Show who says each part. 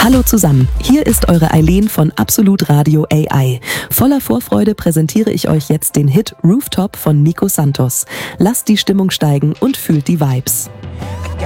Speaker 1: Hallo zusammen, hier ist eure Eileen von Absolut Radio AI. Voller Vorfreude präsentiere ich euch jetzt den Hit Rooftop von Nico Santos. Lasst die Stimmung steigen und fühlt die Vibes.